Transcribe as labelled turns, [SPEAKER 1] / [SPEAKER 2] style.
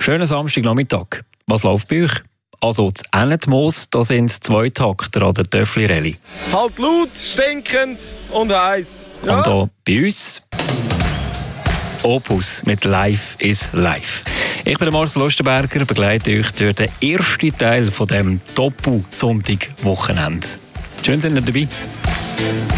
[SPEAKER 1] Schönen Samstagnachmittag. Was läuft bei euch? Also das Ennetmoos, da sind 2 Takter an der Töffli-Rallye.
[SPEAKER 2] Halt laut, stinkend und heiß. Ja.
[SPEAKER 1] Und hier bei uns Opus mit Life is Life. Ich bin Marcel Osterberger, begleite euch durch den ersten Teil von dem Doppel-Sonntag-Wochenende. Schön, sind ihr dabei.